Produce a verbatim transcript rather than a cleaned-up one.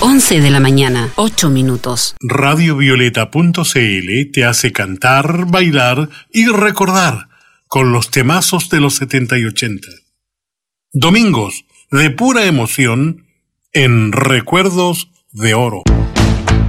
once de la mañana, ocho minutos. radiovioleta punto c l te hace cantar, bailar y recordar con los temazos de los setenta y ochenta. Domingos de pura emoción en Recuerdos de Oro.